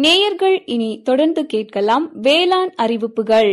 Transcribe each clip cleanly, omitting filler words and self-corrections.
நேயர்கள் இனி தொடர்ந்து கேட்கலாம் வேளாண் அறிவிப்புகள்.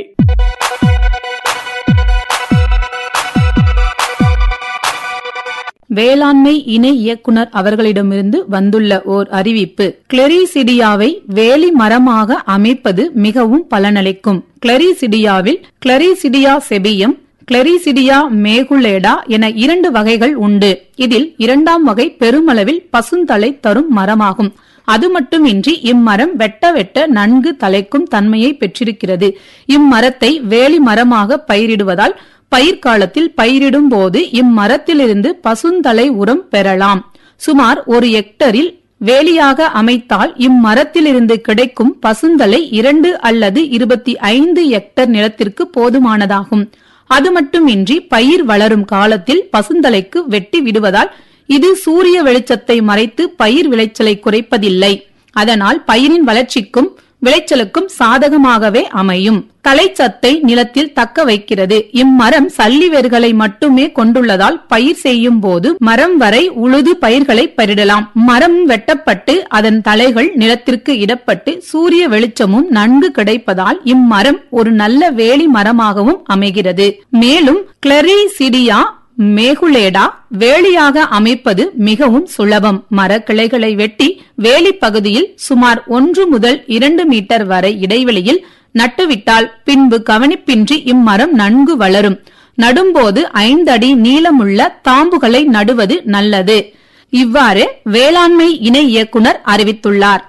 வேளாண்மை இணை இயக்குனர் அவர்களிடமிருந்து வந்துள்ள ஓர் அறிவிப்பு. கிளரிசிடியாவை வேலி மரமாக அமைப்பது மிகவும் பலனளிக்கும். கிளரிசிடியாவில் கிளரிசிடியா செபியம், கிளரிசிடியா மேகுலேடா என 2 வகைகள் உண்டு. இதில் 2ஆம் வகை பெருமளவில் பசுந்தலை தரும் மரமாகும். அது மட்டுமின்றி இம்மரம் வெட்ட வெட்ட நன்கு தலைக்கும் தன்மையை பெற்றிருக்கிறது. இம்மரத்தை வேலி மரமாக பயிரிடுவதால் பயிர்காலத்தில் பயிரிடும் போது இம்மரத்திலிருந்து பசுந்தலை உரம் பெறலாம். சுமார் 1 ஹெக்டரில் வேலியாக அமைத்தால் இம்மரத்திலிருந்து கிடைக்கும் பசுந்தலை 2 அல்லது 25 ஹெக்டர் நிலத்திற்கு போதுமானதாகும். அது மட்டுமின்றி பயிர் வளரும் காலத்தில் பசுந்தலைக்கு வெட்டி விடுவதால் இது சூரிய வெளிச்சத்தை மறைத்து பயிர் விளைச்சலை குறைப்பதில்லை. அதனால் பயிரின் வளர்ச்சிக்கும் விளைச்சலுக்கும் சாதகமாகவே அமையும். தலைச்சத்தை நிலத்தில் தக்க வைக்கிறது. இம்மரம் சல்லி வேர்களை மட்டுமே கொண்டுள்ளதால் பயிர் செய்யும் போது மரம் வரை உழுது பயிர்களை பயிரிடலாம். மரம் வெட்டப்பட்டு அதன் தலைகள் நிலத்திற்கு இடப்பட்டு சூரிய வெளிச்சமும் நன்கு கிடைப்பதால் இம்மரம் ஒரு நல்ல வேலி மரமாகவும் அமைகிறது. மேலும் கிளரிசிடியா மேகுலேடா வேலியாக அமைப்பது மிகவும் சுலபம். மரக்கிளைகளை வெட்டி வேலி பகுதியில் சுமார் 1 முதல் 2 மீட்டர் வரை இடைவெளியில் நட்டுவிட்டால் பின்பு கவனிப்பின்றி இம்மரம் நன்கு வளரும். நடும்போது 5 அடி நீளமுள்ள தாம்புகளை நடுவது நல்லது. இவ்வாறு வேளாண்மை இணை இயக்குனர் அறிவித்துள்ளார்.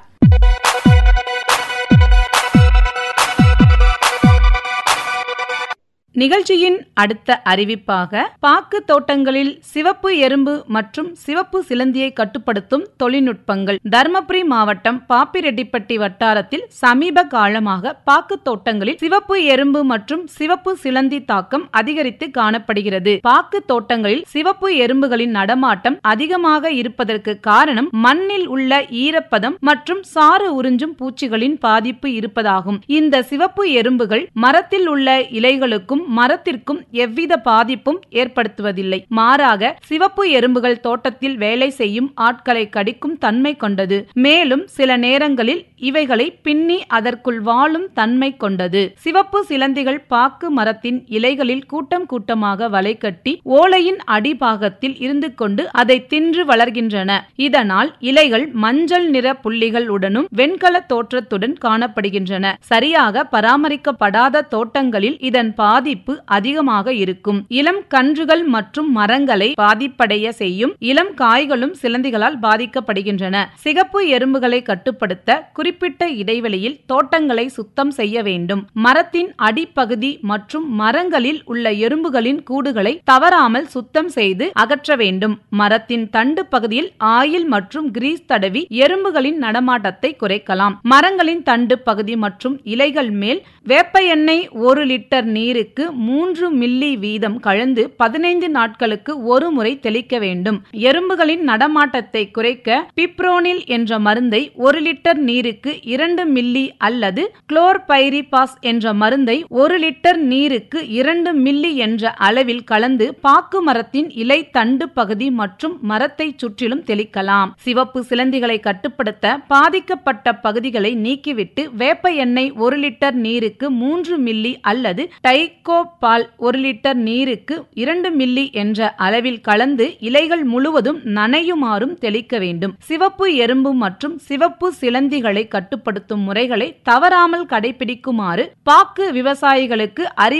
நிகழ்ச்சியின் அடுத்த அறிவிப்பாக பாக்கு தோட்டங்களில் சிவப்பு எறும்பு மற்றும் சிவப்பு சிலந்தியை கட்டுப்படுத்தும் தொழில்நுட்பங்கள். தர்மபுரி மாவட்டம் பாப்பிரெட்டிப்பட்டி வட்டாரத்தில் சமீப காலமாக பாக்கு தோட்டங்களில் சிவப்பு எறும்பு மற்றும் சிவப்பு சிலந்தி தாக்கம் அதிகரித்து காணப்படுகிறது. பாக்கு தோட்டங்களில் சிவப்பு எறும்புகளின் நடமாட்டம் அதிகமாக இருப்பதற்கு காரணம் மண்ணில் உள்ள ஈரப்பதம் மற்றும் சாறு உறிஞ்சும் பூச்சிகளின் பாதிப்பு இருப்பதாகும். இந்த சிவப்பு எறும்புகள் மரத்தில் உள்ள இலைகளுக்கும் மரத்திற்கும் எவ்வித பாதிப்பும் ஏற்படுத்துவதில்லை. மாறாக சிவப்பு எறும்புகள் தோட்டத்தில் வேலை செய்யும் ஆட்களை கடிக்கும் தன்மை கொண்டது. மேலும் சில நேரங்களில் இவைகளை பின்னி அதற்குள் வாழும் தன்மை கொண்டது. சிவப்பு சிலந்திகள் பாக்கு மரத்தின் இலைகளில் கூட்டம் கூட்டமாக வலை கட்டி ஓலையின் அடிபாகத்தில் இருந்து கொண்டு அதை தின்று வளர்கின்றன. இதனால் இலைகள் மஞ்சள் நிற புள்ளிகள் உடனும் வெண்கல தோற்றத்துடன் காணப்படுகின்றன. சரியாக பராமரிக்கப்படாத தோட்டங்களில் இதன் பாதிப்பு அதிகமாக இருக்கும். இளம் கன்றுகள் மற்றும் மரங்களை பாதிப்படைய செய்யும். இளம் காய்களும் சிலந்திகளால் பாதிக்கப்படுகின்றன. சிகப்பு எறும்புகளை கட்டுப்படுத்த குறிப்பிட்ட இடைவெளியில் தோட்டங்களை சுத்தம் செய்ய வேண்டும். மரத்தின் அடிப்பகுதி மற்றும் மரங்களில் உள்ள எறும்புகளின் கூடுகளை தவறாமல் சுத்தம் செய்து அகற்ற வேண்டும். மரத்தின் தண்டு பகுதியில் ஆயில் மற்றும் கிரீஸ் தடவி எறும்புகளின் நடமாட்டத்தை குறைக்கலாம். மரங்களின் தண்டு பகுதி மற்றும் இலைகள் மேல் வேப்ப எண்ணெய் 1 லிட்டர் நீருக்கு 3 மில்லி வீதம் கலந்து 15 நாட்களுக்கு ஒரு முறை தெளிக்க வேண்டும். எறும்புகளின் நடமாட்டத்தை குறைக்க பிப்ரோனில் என்ற மருந்தை 1 லிட்டர் நீருக்கு 2 மில்லி அல்லது குளோர்பைரிபாஸ் என்ற மருந்தை 1 லிட்டர் நீருக்கு 2 மில்லி என்ற அளவில் கலந்து பாக்கு மரத்தின் இலை தண்டு பகுதி மற்றும் மரத்தை சுற்றிலும் தெளிக்கலாம். சிவப்பு சிலந்திகளை கட்டுப்படுத்த பாதிக்கப்பட்ட பகுதிகளை நீக்கிவிட்டு வேப்ப எண்ணெய் 1 லிட்டர் நீருக்கு 3 மில்லி அல்லது டைகோபால் 1 லிட்டர் நீருக்கு 2 மில்லி என்ற அளவில் கலந்து இலைகள் முழுவதும் நனையுமாறும் தெளிக்க வேண்டும். சிவப்பு எறும்பு மற்றும் சிவப்பு சிலந்திகளை கட்டுப்படுத்தும் முறைகளை தவறாமல் கடைபிடிக்குமாறு பாக்கு விவசாயிகளுக்கு